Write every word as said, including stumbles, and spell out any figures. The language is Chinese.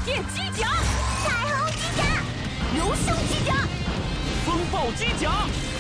电机甲， 彩虹机甲， 流星机甲， 风暴机甲，